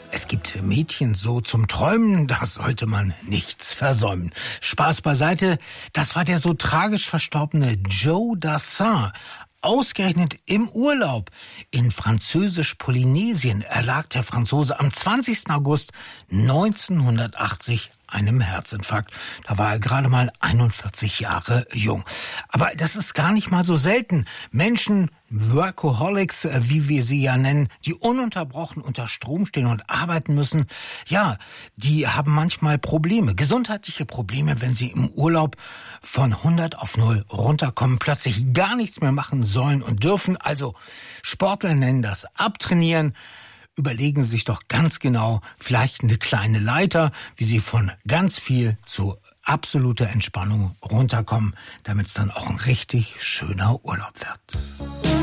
Es gibt Mädchen so zum Träumen, da sollte man nichts versäumen. Spaß beiseite, das war der so tragisch verstorbene Joe Dassin. Ausgerechnet im Urlaub in Französisch-Polynesien erlag der Franzose am 20. August 1980 einem Herzinfarkt. Da war er gerade mal 41 Jahre jung. Aber das ist gar nicht mal so selten. Menschen, Workaholics, wie wir sie ja nennen, die ununterbrochen unter Strom stehen und arbeiten müssen, ja, die haben manchmal Probleme, gesundheitliche Probleme, wenn sie im Urlaub von 100 auf 0 runterkommen, plötzlich gar nichts mehr machen sollen und dürfen. Also Sportler nennen das Abtrainieren. Überlegen Sie sich doch ganz genau, vielleicht eine kleine Leiter, wie Sie von ganz viel zu absoluter Entspannung runterkommen, damit es dann auch ein richtig schöner Urlaub wird.